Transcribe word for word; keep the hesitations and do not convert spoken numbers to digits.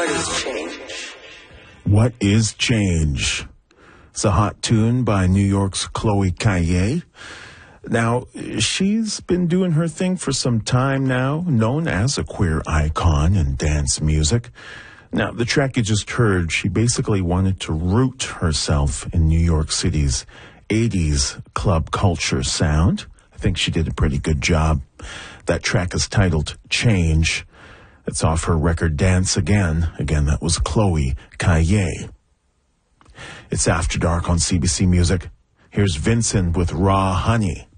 What is change? What is change? It's a hot tune by New York's Chloe Caillet. Now, she's been doing her thing for some time now, known as a queer icon in dance music. Now, the track you just heard, she basically wanted to root herself in New York City's eighties club culture sound. I think she did a pretty good job. That track is titled Change. It's off her record Dance Again. Again, that was Chloe Caillet. It's After Dark on C B C Music. Here's Vincent with Raw Honey.